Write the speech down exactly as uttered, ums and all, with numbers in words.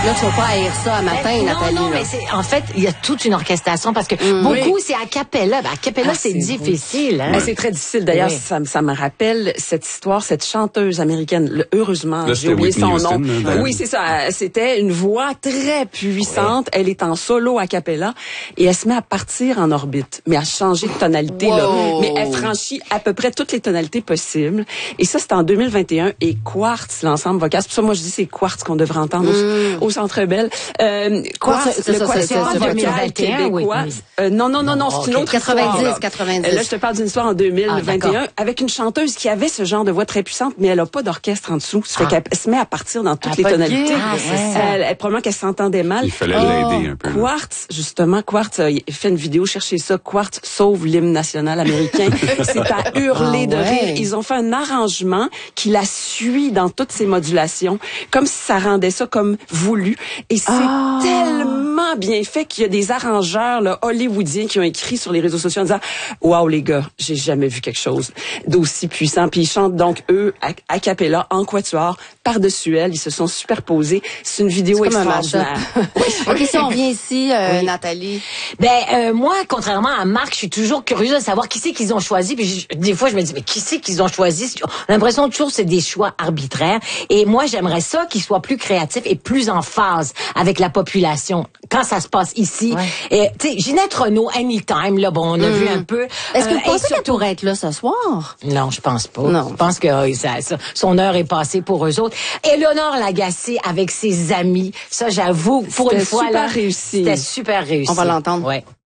Là, tu vas pas haïr ça à matin, ben, Nathalie. Non, non, là. mais c'est, en fait, il y a toute une orchestration parce que mmh. beaucoup, oui. c'est a cappella. Ben, a cappella, ah, c'est, c'est difficile. Hein? Mais c'est très difficile. D'ailleurs, oui. ça, ça me rappelle cette histoire, cette chanteuse américaine. Le, heureusement, là, j'ai oublié son Houston, nom. Là, oui, c'est ça. C'était une voix très puissante. Ouais. Elle est en solo a cappella et elle se met à partir en orbite, mais à changer de tonalité. Wow. Là. Mais elle franchit à peu près toutes les tonalités possibles. Et ça, c'est en deux mille vingt et un. Et Quartz, l'ensemble vocal. C'est pour ça, moi, je dis c'est Quartz qu'on devrait entendre mmh. au, au Centre Bell. Euh, Quartz, Quartz, le ça, Quartz c'est en deux mille vingt et un, oui. Euh, non, non, non, non, c'est une okay. autre quatre-vingt-dix, histoire. quatre-vingt-dix. Là, je te parle d'une histoire en deux mille vingt et un ah, avec une chanteuse qui avait ce genre de voix très puissante, mais elle a pas d'orchestre en dessous. Ça fait ah. qu'elle se met à partir dans toutes ah, les tonalités. Ah, c'est ça. Elle, elle, probablement qu'elle s'entendait mal. Il fallait oh, l'aider un peu. Quartz, justement, Quartz a fait une vidéo, cherchez ça, Quartz sauve l'hymne national américain. C'est à hurler ah, de ouais. rire. Ils ont fait un arrangement qui la suit dans toutes ses modulations, comme si ça rendait ça comme voulu. Et c'est oh. tellement bien fait qu'il y a des arrangeurs là, hollywoodiens qui ont écrit sur les réseaux sociaux en disant « Wow, les gars, j'ai jamais vu quelque chose d'aussi puissant. » Puis ils chantent donc, eux, a, a cappella, en quatuor, par-dessus elle. Ils se sont superposés. C'est une vidéo c'est extraordinaire. Oui. OK, si on revient ici, euh, oui. Nathalie. Ben, euh, moi, contrairement à Marc, je suis toujours curieuse de savoir qui c'est qu'ils ont choisi. Puis je, des fois, je me dis, mais qui c'est qu'ils ont choisi? J'ai l'impression que toujours, c'est des choix arbitraires. Et moi, j'aimerais ça qu'ils soient plus créatifs et plus en phase avec la population quand ça se passe ici. Ouais. Et tu sais, Ginette Renault, Anytime, là, bon, on a mmh. vu un peu. Est-ce que euh, vous pensez surtout... qu'elle pourrait être là ce soir? Non, je pense pas. Non. Je pense que euh, ça, ça, son heure est passée pour eux autres. Éléonore Lagacé avec ses amis, ça, j'avoue, pour une fois, super là, réussi. C'était super réussi. On va l'entendre. Ouais.